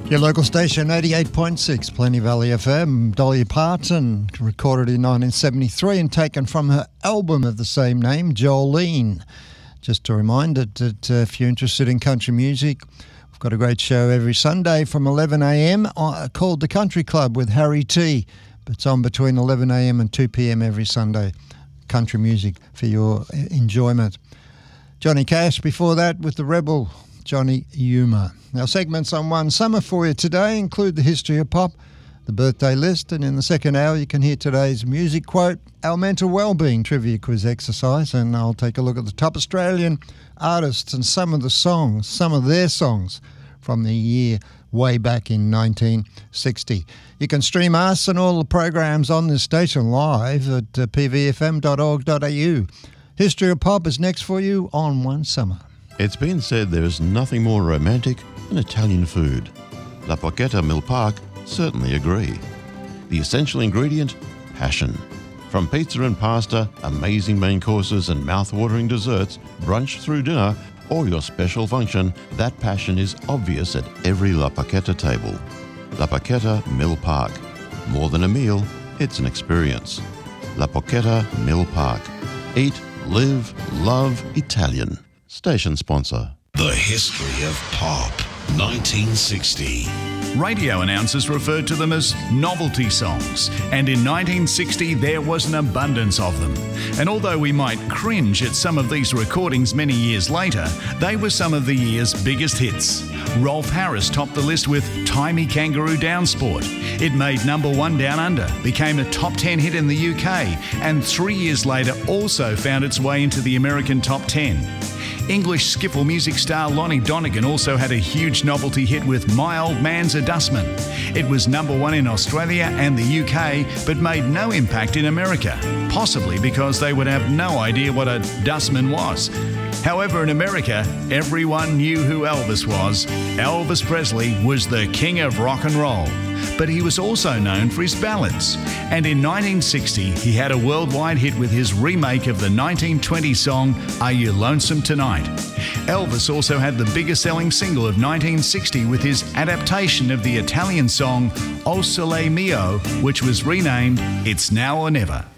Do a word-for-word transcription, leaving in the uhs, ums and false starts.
Your local station, eighty-eight point six, Plenty Valley F M. Dolly Parton, recorded in nineteen seventy-three and taken from her album of the same name, Jolene. Just a reminder that uh, if you're interested in country music, we've got a great show every Sunday from eleven a m uh, called The Country Club with Harry T. It's on between eleven a m and two p m every Sunday. Country music for your enjoyment. Johnny Cash before that with the Rebel, Johnny Yuma. Our segments on One Summer for you today include the history of pop, the birthday list, and in the second hour you can hear today's music quote, our mental well-being trivia quiz exercise, and I'll take a look at the top Australian artists and some of the songs, some of their songs from the year way back in nineteen sixty. You can stream us and all the programs on this station live at uh, p v f m dot org dot a u. History of Pop is next for you on One Summer. It's been said there is nothing more romantic than Italian food. La Porchetta Mill Park certainly agree. The essential ingredient? Passion. From pizza and pasta, amazing main courses and mouth-watering desserts, brunch through dinner, or your special function, that passion is obvious at every La Porchetta table. La Porchetta Mill Park. More than a meal, it's an experience. La Porchetta Mill Park. Eat, live, love Italian. Station sponsor. The history of pop, nineteen sixty. Radio announcers referred to them as novelty songs, and in nineteen sixty there was an abundance of them. And although we might cringe at some of these recordings many years later, they were some of the year's biggest hits. Rolf Harris topped the list with Timey Kangaroo Down Sport. It made number one down under, became a top ten hit in the U K, and three years later also found its way into the American top ten. English skiffle music star Lonnie Donegan also had a huge novelty hit with My Old Man's a Dustman. It was number one in Australia and the U K, but made no impact in America, possibly because they would have no idea what a dustman was. However, in America, everyone knew who Elvis was. Elvis Presley was the king of rock and roll, but he was also known for his ballads. And in nineteen sixty, he had a worldwide hit with his remake of the nineteen twenty song, Are You Lonesome Tonight? Elvis also had the biggest selling single of nineteen sixty with his adaptation of the Italian song O Sole Mio, which was renamed It's Now or Never.